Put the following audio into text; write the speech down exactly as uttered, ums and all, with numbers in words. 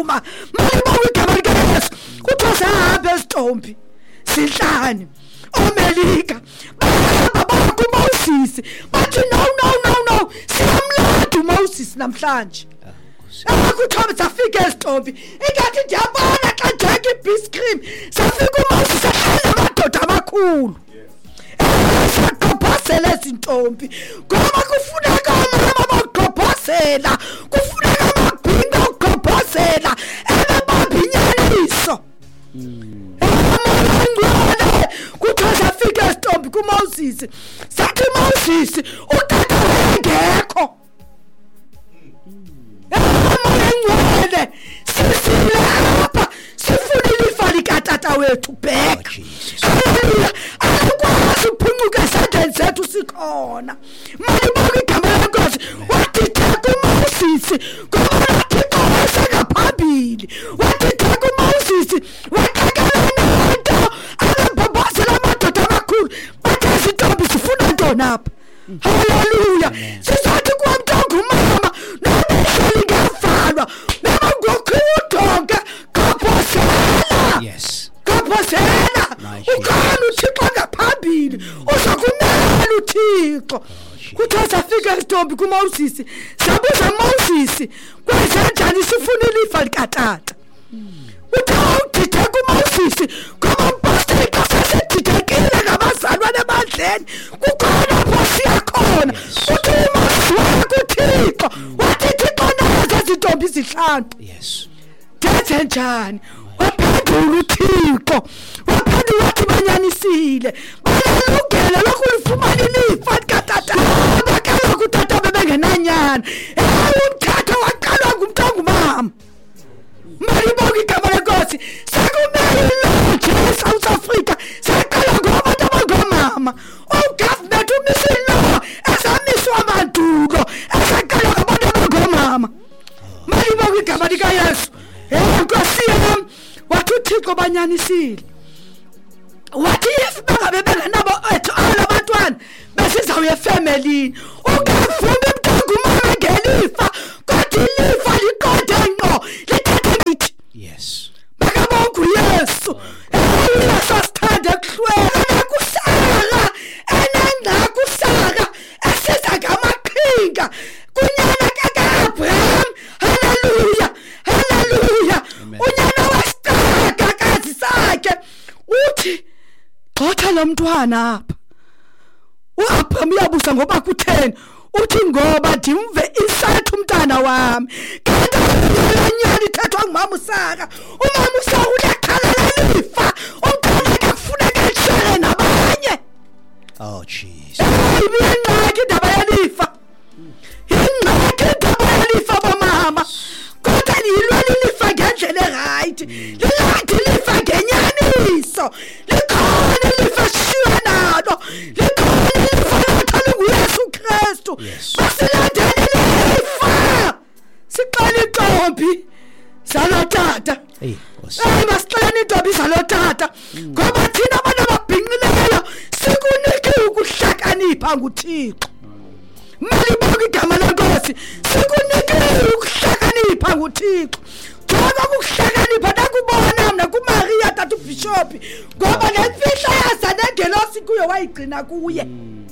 uphuma malibonke igama likaYesu kuthiwa sahambe esitombi sihlani omelika baba kuMoses bathi no no no no siyamlanda uMoses namhlanje akuthoba safika esitombi ingathi ndiyabona xa njeke ibiscream safika uMoses sahlala amadoda amakhulu sakopasela izintombi ngoba kufuneka amama bakopasela kufuneka amabhinqa okopasela ebabambinyaniso amangcwele kuthiwa safika esitombi kuMoses sathi Moses utata engekho amangcwele sisilapha sifuna ilifa likatata wethu bheka haleluya akwazi uphuncuka esandleni sethu sikhona malibonke igama lenkosi wathi kuMoses ngoba uThixo wayesengaphambili wathi kuMoses waxakana nabantu ababhabhazela amadoda amakhulu bathi izintombi zifuna ntoni apha haleluya sizathi kwamntu ongumama nomehlo lingavalwa noma ngokuudonke kaphosela yes kaphosela ukhona uThixo ngaphambili uzokumela uThixo kuthiwa safika esitombi kuMoses sabuza Moses kwenzenjani sifuna ilifa likatata uthiwa udide kuMoses ngoba umpostoli xa sesithidekile ngabazalwane ebandleni kukhona apho siyakhona uthi uMoses kuThixo wathi Thixo nazo izintombi zihlanu yes ndenze njani waphendula uThixo waphendula wathi banyanisile balelungelo lokulifumana ilifa likatata bakala kutata bebengenanyana umthatha waqalwa ngumuntu ongumama malibonke igama lenkosi sekumele ilonje eSouth Africa saqala ngabantu abangomama ugovernment umisa law ezamiswa amandulo esaqala ngabantu abangomama malibonke igama likaYesu enkosi yami wathi uThixo banyanisile wathi if bangabe bengenabo ethu alabantwana besizawuye efamily ungavumi mntangumama ngelifa kodwa ilifa liqonde ngqo lithathe ngithi yes bakabonke uYesu eyesu sithande kuhlwela kusaka enanda kusaka esiza ngamaqhinga kunyana kaAbraham haleluya haleluya unyana wasitaka kazi sakhe uthi xotha lo mntwana apha uAbraham uyabuza ngoba kutheni uthi ngoba ndimve isathu umntana wami kanti lenyani ithethwa ngumama uSara umama uSara uyakhala lifa umntana kufuneka eshare nabanye oh jesus ibiyangxaki indaba yelifa ingxaki indaba yelifa bomama kodwa niyilwela ilifa ngendlela right lilathi ilifa ngenyaniso likhona ilifa shiwa nalo likhona ilifa lathana nguYesu Kristu basilandela ilifa siqala intombi salotata hey Nkosi hayi basiqala intombi salotata ngoba thina abantu ababhinqileyo sikunike ukuhlakanipha nguThixo malibonke igama lenkosi sikunike ukuhlakanipha nguThixo ngoba ukuhlakanipha nakubona mina kuMaria tatu Bishop ngoba ngemfihla yaza nengelosi kuyo wayigcina kuye